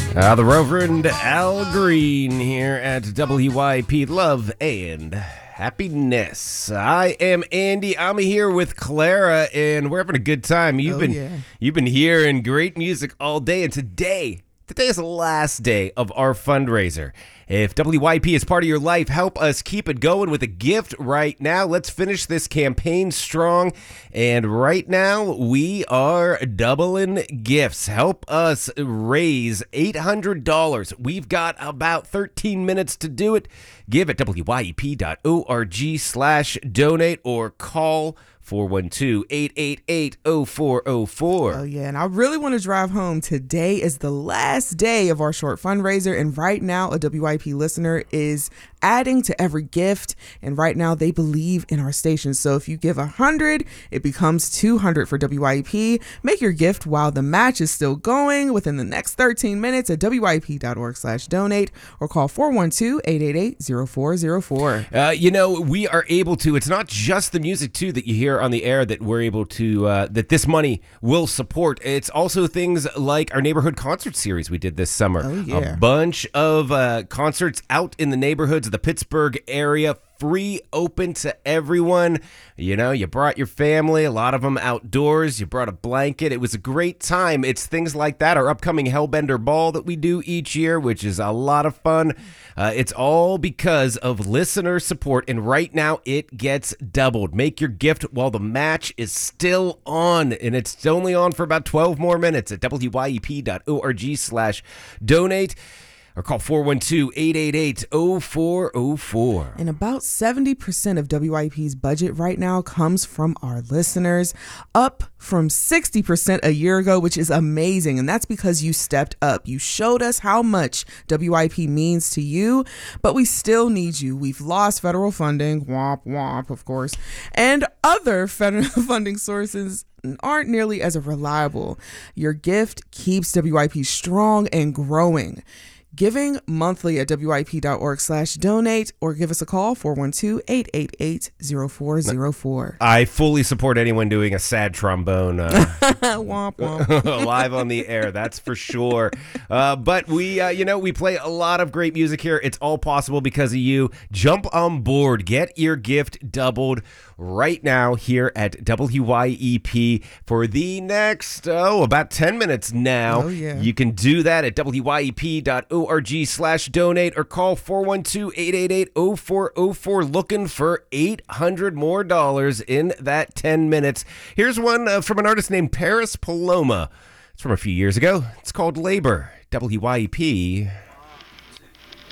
The Reverend Al Green here at WYP Love and Happiness. I am Andy. I'm here with Clara, and we're having a good time. You've been hearing great music all day, and today is the last day of our fundraiser. If WYP is part of your life, help us keep it going with a gift right now. Let's finish this campaign strong. And right now, we are doubling gifts. Help us raise $800. We've got about 13 minutes to do it. Give at wyep.org/donate or call 412-888-0404. Oh, yeah, and I really want to drive home. Today is the last day of our short fundraiser, and right now a WYP listener is adding to every gift, and right now they believe in our station. So if you give 100, it becomes 200 for WYP. Make your gift while the match is still going within the next 13 minutes at wyep.org/donate or call 412-888-0404. We are able to, it's not just the music too that you hear on the air that we're able to, that this money will support. It's also things like our neighborhood concert series we did this summer. Oh, yeah. A bunch of concerts out in the neighborhoods of the Pittsburgh area, free, open to everyone. You brought your family, a lot of them outdoors. You brought a blanket. It was a great time. It's things like that. Our upcoming Hellbender Ball that we do each year, which is a lot of fun. It's all because of listener support, and right now it gets doubled. Make your gift while the match is still on, and it's only on for about 12 more minutes at wyep.org/donate. Or call 412-888-0404. And about 70% of WYP's budget right now comes from our listeners, up from 60% a year ago, which is amazing. And that's because you stepped up. You showed us how much WYP means to you, but we still need you. We've lost federal funding, womp womp, of course, and other federal funding sources aren't nearly as reliable. Your gift keeps WYP strong and growing. Giving monthly at wyp.org/donate or give us a call, 412-888-0404. I fully support anyone doing a sad trombone Womp womp. live on the air, that's for sure. But we play a lot of great music here. It's all possible because of you. Jump on board. Get your gift doubled right now here at WYEP for the next, about 10 minutes now. Oh, yeah. You can do that at wyep.org/donate or call 412-888-0404 looking for $800 more in that 10 minutes. Here's one from an artist named Paris Paloma. It's from a few years ago. It's called Labor. WYEP.